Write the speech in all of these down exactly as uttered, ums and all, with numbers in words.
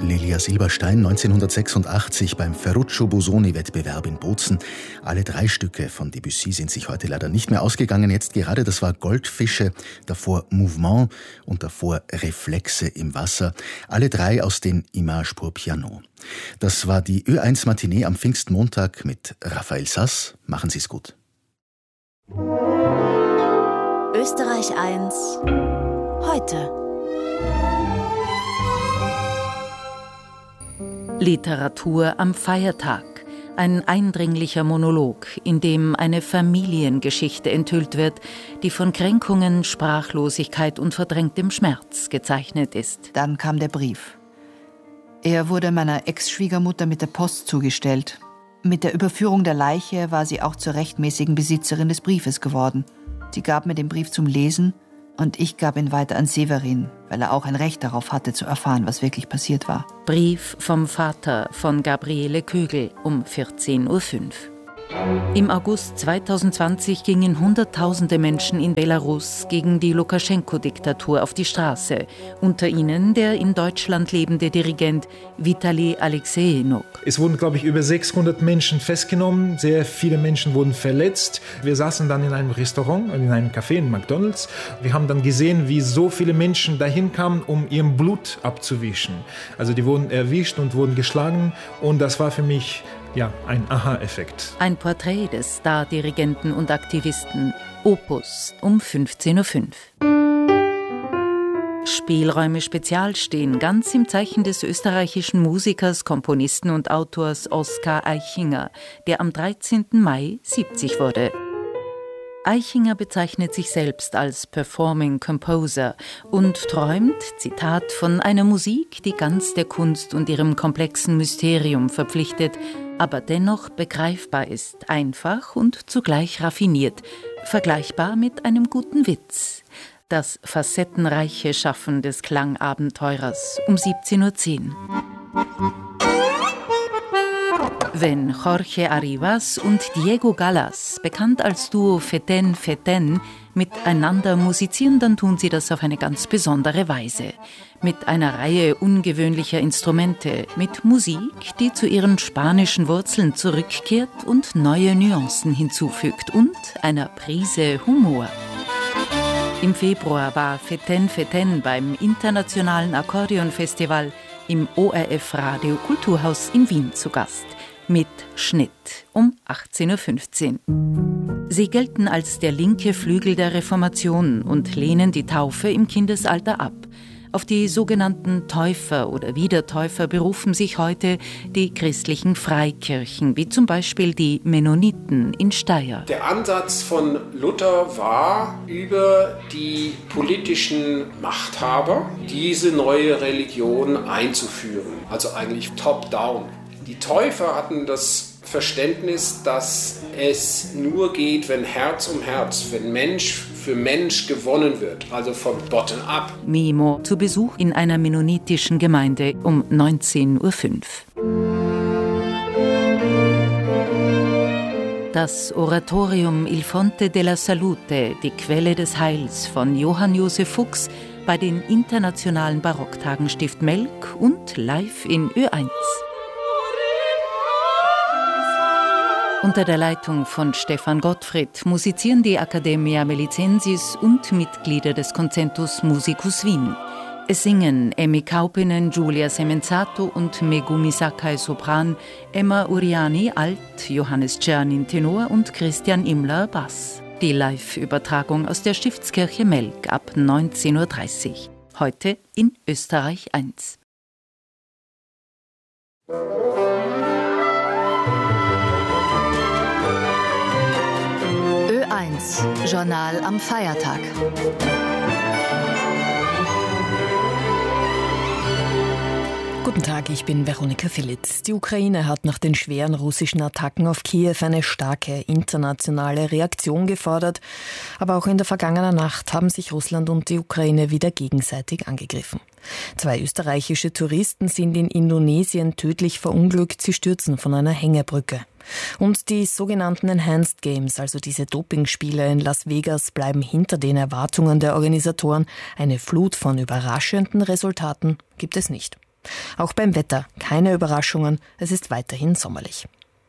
Lelia Silberstein neunzehnhundertsechsundachtzig beim Ferruccio Busoni-Wettbewerb in Bozen. Alle drei Stücke von Debussy sind sich heute leider nicht mehr ausgegangen. Jetzt gerade, das war Goldfische, davor Mouvement und davor Reflexe im Wasser. Alle drei aus den Images pour Piano. Das war die Ö eins Matinee am Pfingstmontag mit Raphael Sass. Machen Sie's gut. Österreich eins heute. Literatur am Feiertag. Ein eindringlicher Monolog, in dem eine Familiengeschichte enthüllt wird, die von Kränkungen, Sprachlosigkeit und verdrängtem Schmerz gezeichnet ist. Dann kam der Brief. Er wurde meiner Ex-Schwiegermutter mit der Post zugestellt. Mit der Überführung der Leiche war sie auch zur rechtmäßigen Besitzerin des Briefes geworden. Sie gab mir den Brief zum Lesen und ich gab ihn weiter an Severin, weil er auch ein Recht darauf hatte, zu erfahren, was wirklich passiert war. Brief vom Vater von Gabriele Kögel um vierzehn Uhr fünf. Im August zweitausendzwanzig gingen Hunderttausende Menschen in Belarus gegen die Lukaschenko-Diktatur auf die Straße. Unter ihnen der in Deutschland lebende Dirigent Vitali Alexejenuk. Es wurden, glaube ich, über sechshundert Menschen festgenommen. Sehr viele Menschen wurden verletzt. Wir saßen dann in einem Restaurant, in einem Café, in McDonald's. Wir haben dann gesehen, wie so viele Menschen dahin kamen, um ihrem Blut abzuwischen. Also die wurden erwischt und wurden geschlagen. Und das war für mich ja, ein Aha-Effekt. Ein Porträt des Star-Dirigenten und Aktivisten Opus um fünfzehn Uhr fünf. Spielräume Spezial stehen ganz im Zeichen des österreichischen Musikers, Komponisten und Autors Oskar Eichinger, der am dreizehnten Mai siebzig wurde. Eichinger bezeichnet sich selbst als Performing Composer und träumt, Zitat, von einer Musik, die ganz der Kunst und ihrem komplexen Mysterium verpflichtet, aber dennoch begreifbar ist, einfach und zugleich raffiniert, vergleichbar mit einem guten Witz. Das facettenreiche Schaffen des Klangabenteurers um siebzehn Uhr zehn. Wenn Jorge Arribas und Diego Gallas, bekannt als Duo Feten Feten, miteinander musizieren, dann tun sie das auf eine ganz besondere Weise. Mit einer Reihe ungewöhnlicher Instrumente, mit Musik, die zu ihren spanischen Wurzeln zurückkehrt und neue Nuancen hinzufügt und einer Prise Humor. Im Februar war Feten Feten beim Internationalen Akkordeonfestival im O R F Radio Kulturhaus in Wien zu Gast. Mit Schnitt um achtzehn Uhr fünfzehn. Sie gelten als der linke Flügel der Reformation und lehnen die Taufe im Kindesalter ab. Auf die sogenannten Täufer oder Wiedertäufer berufen sich heute die christlichen Freikirchen, wie zum Beispiel die Mennoniten in Steyr. Der Ansatz von Luther war, über die politischen Machthaber diese neue Religion einzuführen, also eigentlich top-down. Die Täufer hatten das Verständnis, dass es nur geht, wenn Herz um Herz, wenn Mensch für Mensch gewonnen wird, also von bottom up. Mimo zu Besuch in einer mennonitischen Gemeinde um neunzehn Uhr fünf. Das Oratorium Il Fonte della Salute, die Quelle des Heils von Johann Josef Fuchs bei den Internationalen Barocktagen Stift Melk und live in Ö eins. Unter der Leitung von Stefan Gottfried musizieren die Accademia Melicensis und Mitglieder des Concentus Musicus Wien. Es singen Emmy Kaupinen, Giulia Semenzato und Megumi Sakai Sopran, Emma Uriani Alt, Johannes Czernin Tenor und Christian Immler Bass. Die Live-Übertragung aus der Stiftskirche Melk ab neunzehn Uhr dreißig. Heute in Österreich eins. Ö eins, Journal am Feiertag. Guten Tag, ich bin Veronika Philitz. Die Ukraine hat nach den schweren russischen Attacken auf Kiew eine starke internationale Reaktion gefordert. Aber auch in der vergangenen Nacht haben sich Russland und die Ukraine wieder gegenseitig angegriffen. Zwei österreichische Touristen sind in Indonesien tödlich verunglückt. Sie stürzen von einer Hängebrücke. Und die sogenannten Enhanced Games, also diese Dopingspiele in Las Vegas, bleiben hinter den Erwartungen der Organisatoren. Eine Flut von überraschenden Resultaten gibt es nicht. Auch beim Wetter keine Überraschungen, es ist weiterhin sommerlich.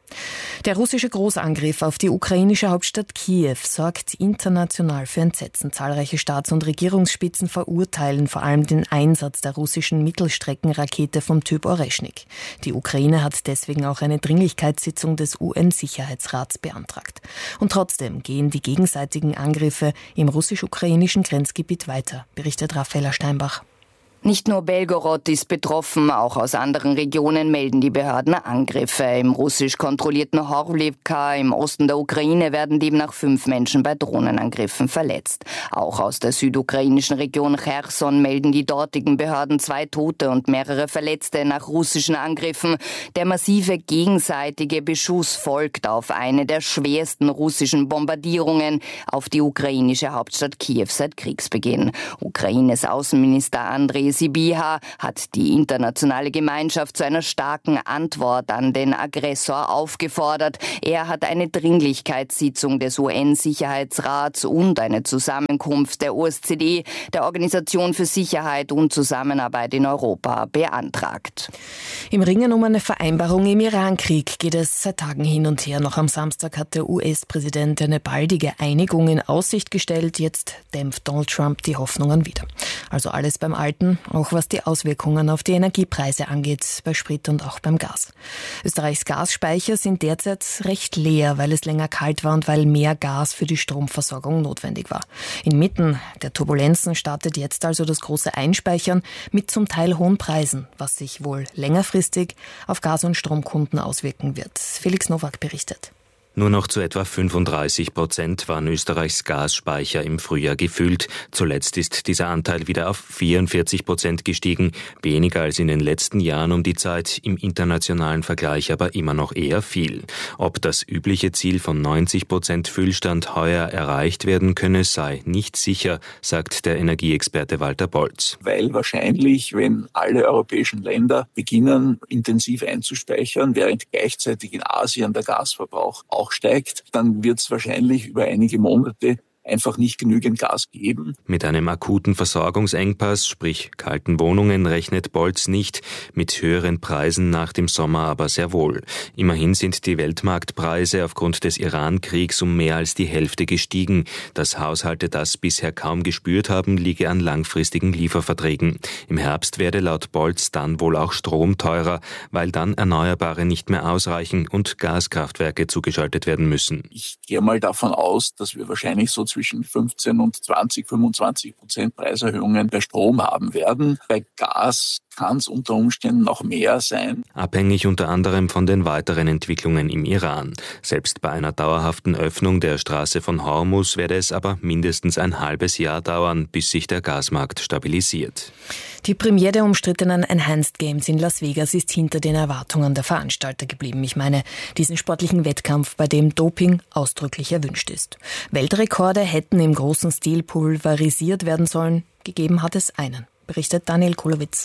Der russische Großangriff auf die ukrainische Hauptstadt Kiew sorgt international für Entsetzen. Zahlreiche Staats- und Regierungsspitzen verurteilen vor allem den Einsatz der russischen Mittelstreckenrakete vom Typ Oreschnik. Die Ukraine hat deswegen auch eine Dringlichkeitssitzung des U N-Sicherheitsrats beantragt. Und trotzdem gehen die gegenseitigen Angriffe im russisch-ukrainischen Grenzgebiet weiter, berichtet Raffaella Steinbach. Nicht nur Belgorod ist betroffen, auch aus anderen Regionen melden die Behörden Angriffe. Im russisch kontrollierten Horlivka im Osten der Ukraine werden demnach fünf Menschen bei Drohnenangriffen verletzt. Auch aus der südukrainischen Region Cherson melden die dortigen Behörden zwei Tote und mehrere Verletzte nach russischen Angriffen. Der massive gegenseitige Beschuss folgt auf eine der schwersten russischen Bombardierungen auf die ukrainische Hauptstadt Kiew seit Kriegsbeginn. Ukraines Außenminister Andrei Sybiha hat die internationale Gemeinschaft zu einer starken Antwort an den Aggressor aufgefordert. Er hat eine Dringlichkeitssitzung des U N-Sicherheitsrats und eine Zusammenkunft der O S Z E, der Organisation für Sicherheit und Zusammenarbeit in Europa, beantragt. Im Ringen um eine Vereinbarung im Iran-Krieg geht es seit Tagen hin und her. Noch am Samstag hat der U S-Präsident eine baldige Einigung in Aussicht gestellt. Jetzt dämpft Donald Trump die Hoffnungen wieder. Also alles beim Alten, auch was die Auswirkungen auf die Energiepreise angeht, bei Sprit und auch beim Gas. Österreichs Gasspeicher sind derzeit recht leer, weil es länger kalt war und weil mehr Gas für die Stromversorgung notwendig war. Inmitten der Turbulenzen startet jetzt also das große Einspeichern mit zum Teil hohen Preisen, was sich wohl längerfristig auf Gas- und Stromkunden auswirken wird. Felix Nowak berichtet. Nur noch zu etwa fünfunddreißig Prozent waren Österreichs Gasspeicher im Frühjahr gefüllt. Zuletzt ist dieser Anteil wieder auf vierundvierzig Prozent gestiegen, weniger als in den letzten Jahren um die Zeit, im internationalen Vergleich aber immer noch eher viel. Ob das übliche Ziel von neunzig Prozent Füllstand heuer erreicht werden könne, sei nicht sicher, sagt der Energieexperte Walter Bolz. Weil wahrscheinlich, wenn alle europäischen Länder beginnen, intensiv einzuspeichern, während gleichzeitig in Asien der Gasverbrauch auch steigt, dann wird es wahrscheinlich über einige Monate einfach nicht genügend Gas geben. Mit einem akuten Versorgungsengpass, sprich kalten Wohnungen, rechnet Bolz nicht, mit höheren Preisen nach dem Sommer aber sehr wohl. Immerhin sind die Weltmarktpreise aufgrund des Iran-Kriegs um mehr als die Hälfte gestiegen. Dass Haushalte das bisher kaum gespürt haben, liege an langfristigen Lieferverträgen. Im Herbst werde laut Bolz dann wohl auch Strom teurer, weil dann Erneuerbare nicht mehr ausreichen und Gaskraftwerke zugeschaltet werden müssen. Ich gehe mal davon aus, dass wir wahrscheinlich so zwischen fünfzehn und zwanzig, fünfundzwanzig Prozent Preiserhöhungen bei Strom haben werden. Bei Gas kann es unter Umständen noch mehr sein. Abhängig unter anderem von den weiteren Entwicklungen im Iran. Selbst bei einer dauerhaften Öffnung der Straße von Hormuz werde es aber mindestens ein halbes Jahr dauern, bis sich der Gasmarkt stabilisiert. Die Premiere der umstrittenen Enhanced Games in Las Vegas ist hinter den Erwartungen der Veranstalter geblieben. Ich meine, diesen sportlichen Wettkampf, bei dem Doping ausdrücklich erwünscht ist. Weltrekorde hätten im großen Stil pulverisiert werden sollen. Gegeben hat es einen, berichtet Daniel Kulowitz.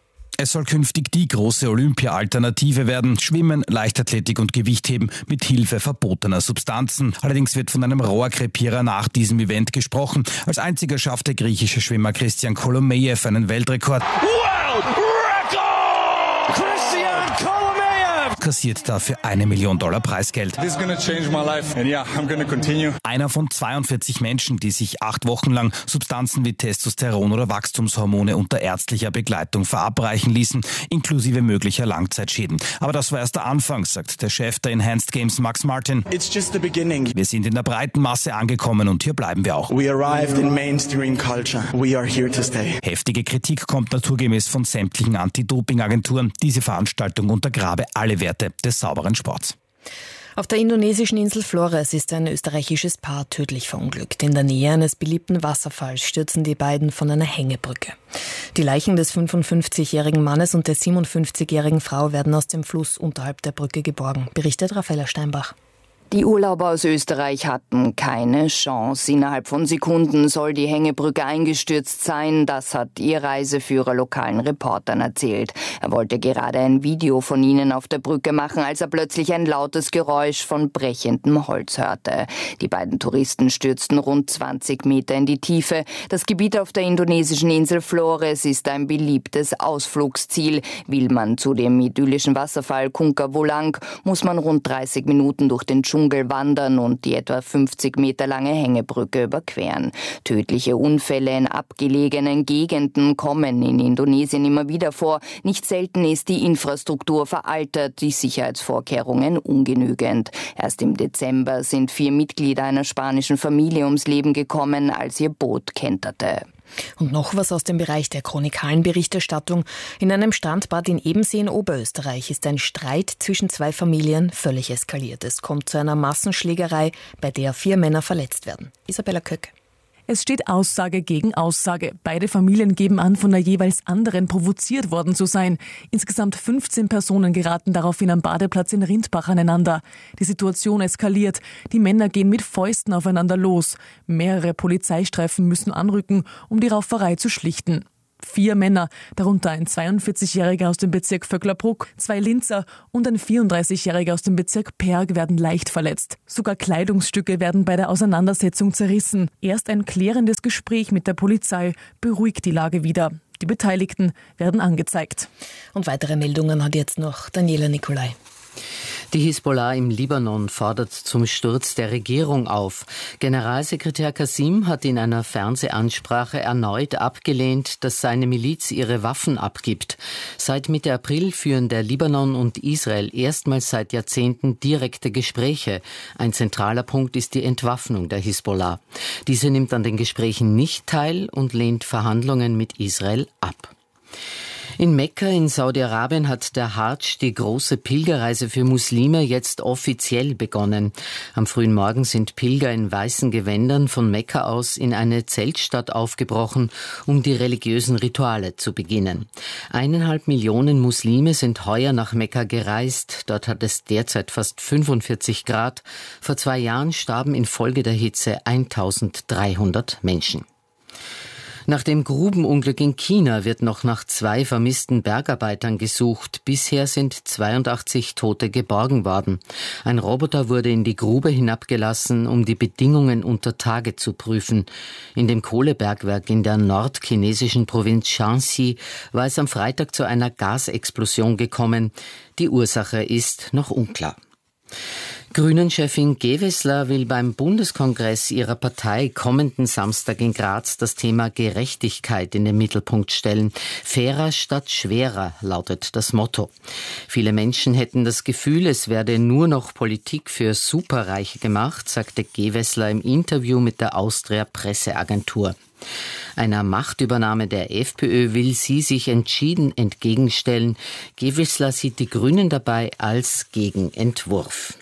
Es soll künftig die große Olympia-Alternative werden. Schwimmen, Leichtathletik und Gewichtheben mit Hilfe verbotener Substanzen. Allerdings wird von einem Rohrkrepierer nach diesem Event gesprochen. Als einziger schafft der griechische Schwimmer Christian Kolomejew einen Weltrekord. World Record! Christian Kolomejew kassiert dafür eine Million Dollar Preisgeld. This is gonna change my life and yeah, I'm gonna continue. Einer von zweiundvierzig Menschen, die sich acht Wochen lang Substanzen wie Testosteron oder Wachstumshormone unter ärztlicher Begleitung verabreichen ließen, inklusive möglicher Langzeitschäden. Aber das war erst der Anfang, sagt der Chef der Enhanced Games, Max Martin. It's just the beginning. Wir sind in der breiten Masse angekommen und hier bleiben wir auch. We arrived in mainstream culture. We are here to stay. Heftige Kritik kommt naturgemäß von sämtlichen Anti-Doping-Agenturen. Diese Veranstaltung untergrabe alle Werte des sauberen Sports. Auf der indonesischen Insel Flores ist ein österreichisches Paar tödlich verunglückt. In der Nähe eines beliebten Wasserfalls stürzen die beiden von einer Hängebrücke. Die Leichen des fünfundfünfzigjährigen Mannes und der siebenundfünfzigjährigen Frau werden aus dem Fluss unterhalb der Brücke geborgen, berichtet Raffaella Steinbach. Die Urlauber aus Österreich hatten keine Chance. Innerhalb von Sekunden soll die Hängebrücke eingestürzt sein. Das hat ihr Reiseführer lokalen Reportern erzählt. Er wollte gerade ein Video von ihnen auf der Brücke machen, als er plötzlich ein lautes Geräusch von brechendem Holz hörte. Die beiden Touristen stürzten rund zwanzig Meter in die Tiefe. Das Gebiet auf der indonesischen Insel Flores ist ein beliebtes Ausflugsziel. Will man zu dem idyllischen Wasserfall Kunka Wolang, muss man rund dreißig Minuten durch den Dschungel wandern und die etwa fünfzig Meter lange Hängebrücke überqueren. Tödliche Unfälle in abgelegenen Gegenden kommen in Indonesien immer wieder vor. Nicht selten ist die Infrastruktur veraltet, die Sicherheitsvorkehrungen ungenügend. Erst im Dezember sind vier Mitglieder einer spanischen Familie ums Leben gekommen, als ihr Boot kenterte. Und noch was aus dem Bereich der chronikalen Berichterstattung. In einem Strandbad in Ebensee in Oberösterreich ist ein Streit zwischen zwei Familien völlig eskaliert. Es kommt zu einer Massenschlägerei, bei der vier Männer verletzt werden. Isabella Köcke. Es steht Aussage gegen Aussage. Beide Familien geben an, von der jeweils anderen provoziert worden zu sein. Insgesamt fünfzehn Personen geraten daraufhin am Badeplatz in Rindbach aneinander. Die Situation eskaliert. Die Männer gehen mit Fäusten aufeinander los. Mehrere Polizeistreifen müssen anrücken, um die Rauferei zu schlichten. Vier Männer, darunter ein zweiundvierzigjähriger aus dem Bezirk Vöcklerbruck, zwei Linzer und ein vierunddreißigjähriger aus dem Bezirk Perg werden leicht verletzt. Sogar Kleidungsstücke werden bei der Auseinandersetzung zerrissen. Erst ein klärendes Gespräch mit der Polizei beruhigt die Lage wieder. Die Beteiligten werden angezeigt. Und weitere Meldungen hat jetzt noch Daniela Nicolai. Die Hisbollah im Libanon fordert zum Sturz der Regierung auf. Generalsekretär Qassim hat in einer Fernsehansprache erneut abgelehnt, dass seine Miliz ihre Waffen abgibt. Seit Mitte April führen der Libanon und Israel erstmals seit Jahrzehnten direkte Gespräche. Ein zentraler Punkt ist die Entwaffnung der Hisbollah. Diese nimmt an den Gesprächen nicht teil und lehnt Verhandlungen mit Israel ab. In Mekka in Saudi-Arabien hat der Hadsch, die große Pilgerreise für Muslime, jetzt offiziell begonnen. Am frühen Morgen sind Pilger in weißen Gewändern von Mekka aus in eine Zeltstadt aufgebrochen, um die religiösen Rituale zu beginnen. Eineinhalb Millionen Muslime sind heuer nach Mekka gereist. Dort hat es derzeit fast fünfundvierzig Grad. Vor zwei Jahren starben infolge der Hitze eintausenddreihundert Menschen. Nach dem Grubenunglück in China wird noch nach zwei vermissten Bergarbeitern gesucht. Bisher sind zweiundachtzig Tote geborgen worden. Ein Roboter wurde in die Grube hinabgelassen, um die Bedingungen unter Tage zu prüfen. In dem Kohlebergwerk in der nordchinesischen Provinz Shanxi war es am Freitag zu einer Gasexplosion gekommen. Die Ursache ist noch unklar. Grünen-Chefin Gewessler will beim Bundeskongress ihrer Partei kommenden Samstag in Graz das Thema Gerechtigkeit in den Mittelpunkt stellen. Fairer statt schwerer lautet das Motto. Viele Menschen hätten das Gefühl, es werde nur noch Politik für Superreiche gemacht, sagte Gewessler im Interview mit der Austria Presseagentur. Einer Machtübernahme der FPÖ will sie sich entschieden entgegenstellen. Gewessler sieht die Grünen dabei als Gegenentwurf.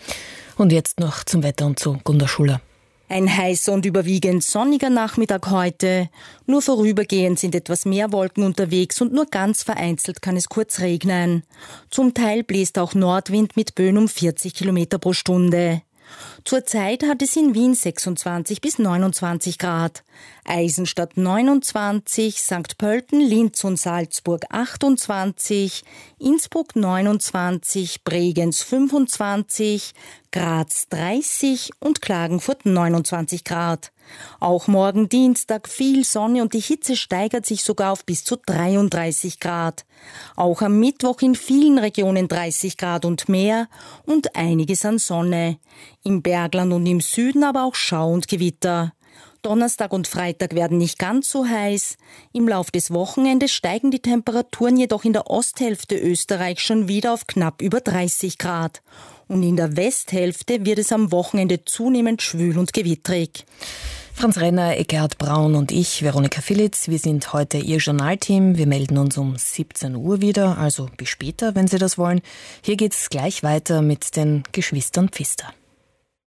Und jetzt noch zum Wetter und zu Gunda Schuller. Ein heißer und überwiegend sonniger Nachmittag heute. Nur vorübergehend sind etwas mehr Wolken unterwegs und nur ganz vereinzelt kann es kurz regnen. Zum Teil bläst auch Nordwind mit Böen um vierzig Kilometer pro Stunde. Zurzeit hat es in Wien sechsundzwanzig bis neunundzwanzig Grad, Eisenstadt neunundzwanzig, Sankt Pölten, Linz und Salzburg achtundzwanzig, Innsbruck neunundzwanzig, Bregenz fünfundzwanzig, Graz dreißig und Klagenfurt neunundzwanzig Grad. Auch morgen Dienstag viel Sonne und die Hitze steigert sich sogar auf bis zu dreiunddreißig Grad. Auch am Mittwoch in vielen Regionen dreißig Grad und mehr und einiges an Sonne. Im Bergland und im Süden aber auch Schau und Gewitter. Donnerstag und Freitag werden nicht ganz so heiß. Im Lauf des Wochenendes steigen die Temperaturen jedoch in der Osthälfte Österreichs schon wieder auf knapp über dreißig Grad. Und in der Westhälfte wird es am Wochenende zunehmend schwül und gewittrig. Franz Renner, Eckhard Braun und ich, Veronika Philitz, wir sind heute Ihr Journalteam. Wir melden uns um siebzehn Uhr wieder, also bis später, wenn Sie das wollen. Hier geht's gleich weiter mit den Geschwistern Pfister.